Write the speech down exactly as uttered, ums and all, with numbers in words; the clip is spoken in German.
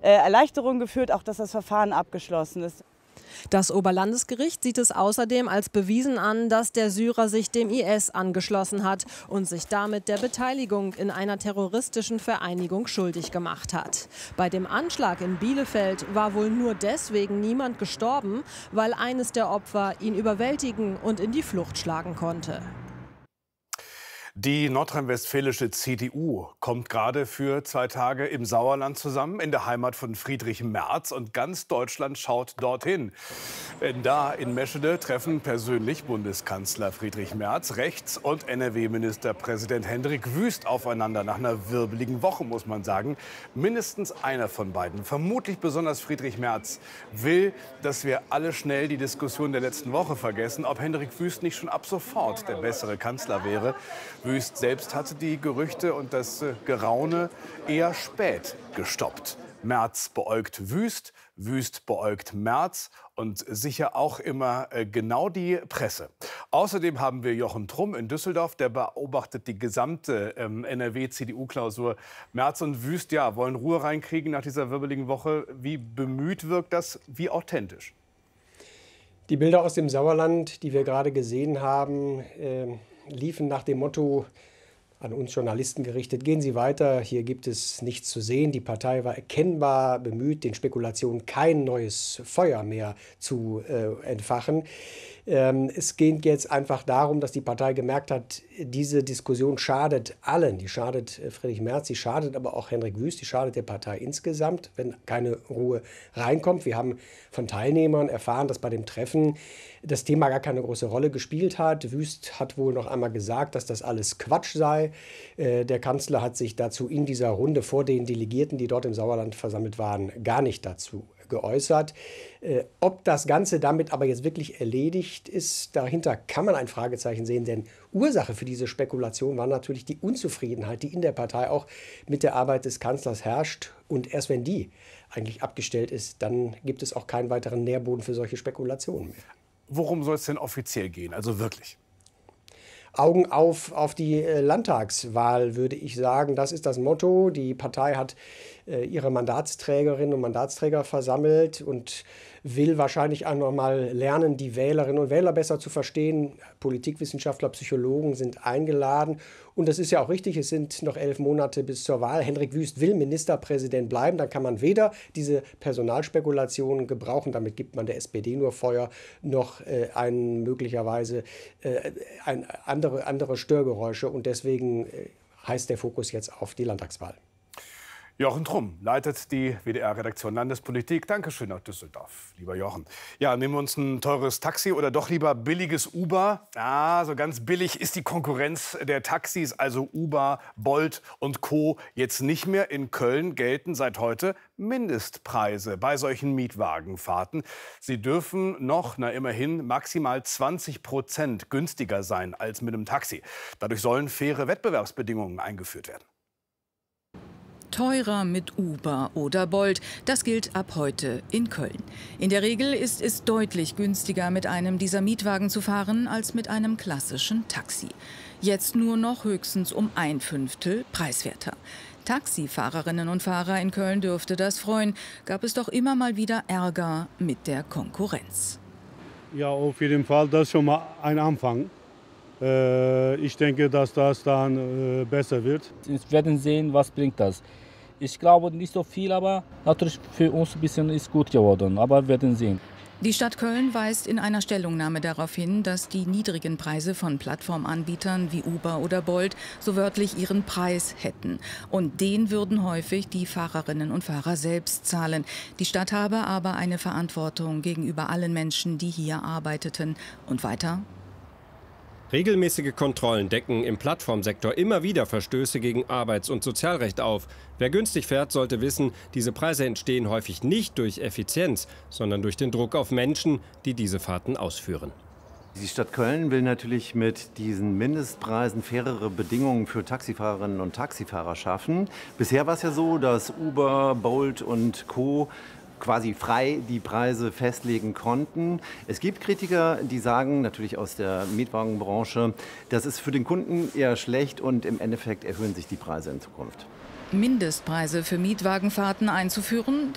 Erleichterungen geführt, auch dass das Verfahren abgeschlossen ist. Das Oberlandesgericht sieht es außerdem als bewiesen an, dass der Syrer sich dem I S angeschlossen hat und sich damit der Beteiligung in einer terroristischen Vereinigung schuldig gemacht hat. Bei dem Anschlag in Bielefeld war wohl nur deswegen niemand gestorben, weil eines der Opfer ihn überwältigen und in die Flucht schlagen konnte. Die nordrhein-westfälische C D U kommt gerade für zwei Tage im Sauerland zusammen, in der Heimat von Friedrich Merz. Und ganz Deutschland schaut dorthin. Denn da in Meschede treffen persönlich Bundeskanzler Friedrich Merz, Rechts- und N R W-Ministerpräsident Hendrik Wüst aufeinander. Nach einer wirbeligen Woche, muss man sagen. Mindestens einer von beiden, vermutlich besonders Friedrich Merz, will, dass wir alle schnell die Diskussion der letzten Woche vergessen, ob Hendrik Wüst nicht schon ab sofort der bessere Kanzler wäre. Wüst selbst hatte die Gerüchte und das Geraune eher spät gestoppt. Merz beäugt Wüst, Wüst beäugt Merz und sicher auch immer genau die Presse. Außerdem haben wir Jochen Trumm in Düsseldorf, der beobachtet die gesamte ähm, N R W-C D U-Klausur. Merz und Wüst, ja, wollen Ruhe reinkriegen nach dieser wirbeligen Woche. Wie bemüht wirkt das, wie authentisch? Die Bilder aus dem Sauerland, die wir gerade gesehen haben, äh liefen nach dem Motto, an uns Journalisten gerichtet, gehen Sie weiter, hier gibt es nichts zu sehen. Die Partei war erkennbar bemüht, den Spekulationen kein neues Feuer mehr zu äh, entfachen. Ähm, es geht jetzt einfach darum, dass die Partei gemerkt hat, diese Diskussion schadet allen. Die schadet äh, Friedrich Merz, die schadet aber auch Hendrik Wüst, die schadet der Partei insgesamt, wenn keine Ruhe reinkommt. Wir haben von Teilnehmern erfahren, dass bei dem Treffen das Thema gar keine große Rolle gespielt hat. Wüst hat wohl noch einmal gesagt, dass das alles Quatsch sei. Äh, der Kanzler hat sich dazu in dieser Runde vor den Delegierten, die dort im Sauerland versammelt waren, gar nicht dazu geäußert. Äh, ob das Ganze damit aber jetzt wirklich erledigt ist, dahinter kann man ein Fragezeichen sehen, denn Ursache für diese Spekulation war natürlich die Unzufriedenheit, die in der Partei auch mit der Arbeit des Kanzlers herrscht. Und erst wenn die eigentlich abgestellt ist, dann gibt es auch keinen weiteren Nährboden für solche Spekulationen mehr. Worum soll es denn offiziell gehen, also wirklich? Augen auf auf die Landtagswahl, würde ich sagen. Das ist das Motto. Die Partei hat äh, ihre Mandatsträgerinnen und Mandatsträger versammelt und will wahrscheinlich auch noch mal lernen, die Wählerinnen und Wähler besser zu verstehen. Politikwissenschaftler, Psychologen sind eingeladen. Und das ist ja auch richtig, es sind noch elf Monate bis zur Wahl. Hendrik Wüst will Ministerpräsident bleiben. Dann kann man weder diese Personalspekulationen gebrauchen, damit gibt man der S P D nur Feuer, noch äh, ein, möglicherweise äh, ein, andere, andere Störgeräusche. Und deswegen äh, heißt der Fokus jetzt auf die Landtagswahl. Jochen Trumm leitet die W D R-Redaktion Landespolitik. Dankeschön nach Düsseldorf, lieber Jochen. Ja, nehmen wir uns ein teures Taxi oder doch lieber billiges Uber? Ah, so ganz billig ist die Konkurrenz der Taxis, also Uber, Bolt und Co. jetzt nicht mehr. In Köln gelten seit heute Mindestpreise bei solchen Mietwagenfahrten. Sie dürfen noch, na immerhin, maximal zwanzig Prozent günstiger sein als mit einem Taxi. Dadurch sollen faire Wettbewerbsbedingungen eingeführt werden. Teurer mit Uber oder Bolt, das gilt ab heute in Köln. In der Regel ist es deutlich günstiger, mit einem dieser Mietwagen zu fahren, als mit einem klassischen Taxi. Jetzt nur noch höchstens um ein Fünftel preiswerter. Taxifahrerinnen und Fahrer in Köln dürfte das freuen. Gab es doch immer mal wieder Ärger mit der Konkurrenz. Ja, auf jeden Fall, das ist schon mal ein Anfang. Ich denke, dass das dann besser wird. Wir werden sehen, was bringt das. Ich glaube nicht so viel, aber natürlich für uns ein bisschen ist gut geworden. Aber wir werden sehen. Die Stadt Köln weist in einer Stellungnahme darauf hin, dass die niedrigen Preise von Plattformanbietern wie Uber oder Bolt so wörtlich ihren Preis hätten. Und den würden häufig die Fahrerinnen und Fahrer selbst zahlen. Die Stadt habe aber eine Verantwortung gegenüber allen Menschen, die hier arbeiteten. Und weiter: Regelmäßige Kontrollen decken im Plattformsektor immer wieder Verstöße gegen Arbeits- und Sozialrecht auf. Wer günstig fährt, sollte wissen, diese Preise entstehen häufig nicht durch Effizienz, sondern durch den Druck auf Menschen, die diese Fahrten ausführen. Die Stadt Köln will natürlich mit diesen Mindestpreisen fairere Bedingungen für Taxifahrerinnen und Taxifahrer schaffen. Bisher war es ja so, dass Uber, Bolt und Co. quasi frei die Preise festlegen konnten. Es gibt Kritiker, die sagen, natürlich aus der Mietwagenbranche, das ist für den Kunden eher schlecht und im Endeffekt erhöhen sich die Preise in Zukunft. Mindestpreise für Mietwagenfahrten einzuführen,